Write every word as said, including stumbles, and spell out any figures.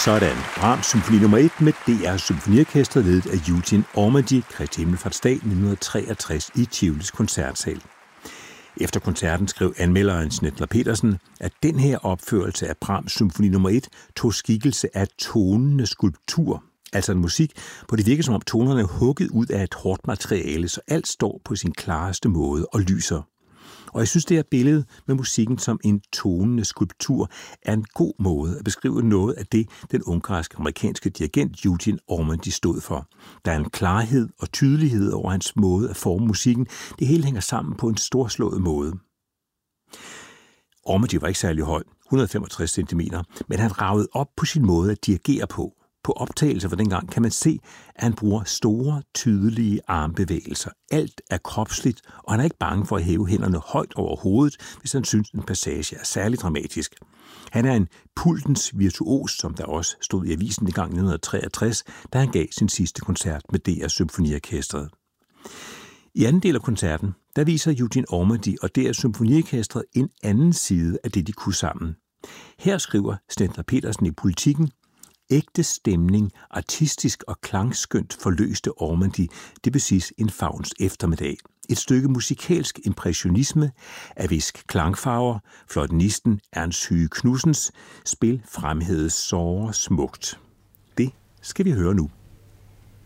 Sådan. Brahms symfoni nummer et med D R Symfoniorkestret ledet af Eugene Ormandy, Kristi Himmelfartsdag nitten treogtres i Tivolis koncertsal. Efter koncerten skrev anmelderen Snetler Petersen, at den her opførelse af Brahms symfoni nummer et tog skikkelse af tonende skulptur, altså en musik, hvor det virker som om tonerne er hugget ud af et hårdt materiale, så alt står på sin klareste måde og lyser. Og jeg synes, det her billede med musikken som en tonende skulptur er en god måde at beskrive noget af det, den ungarsk-amerikanske dirigent Eugene Ormandy stod for. Der er en klarhed og tydelighed over hans måde at forme musikken. Det hele hænger sammen på en storslået måde. Ormandy var ikke særlig høj, et hundrede og femogtres centimeter, men han ragede op på sin måde at dirigere på. På optagelser fra dengang kan man se, at han bruger store, tydelige armbevægelser. Alt er kropsligt, og han er ikke bange for at hæve hænderne højt over hovedet, hvis han synes, en passage er særlig dramatisk. Han er en pultens virtuos, som der også stod i avisen dengang i nitten treogtres, da han gav sin sidste koncert med D R Symfoniorkestret. I anden del af koncerten, der viser Eugene Ormandy og D R Symfoniorkestret en anden side af det, de kunne sammen. Her skriver Snetler Petersen i Politikken: ægte stemning, artistisk og klangskønt forløste Ormandy Debussys en fauns eftermiddag. Et stykke musikalsk impressionisme af visk klangfarver, fløjtenisten Ernst Hyge Knudsens spil fremhæves såre smukt. Det skal vi høre nu.